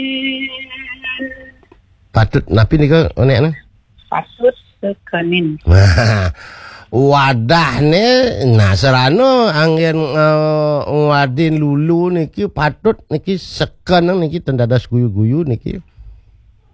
Patut napi nika onek na. Patut sekenin. Wadah ne nah serano angin wadin lulu niki patut niki seken niki tendadas guyu-guyu niki.